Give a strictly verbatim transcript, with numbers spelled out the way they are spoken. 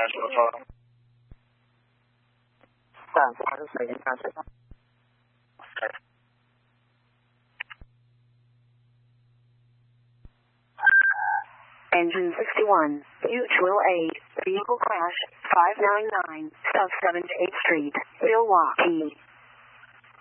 National Total. Engine sixty-one, mutual aid, vehicle crash, five nine nine, South seventy-eighth Street, Milwaukee.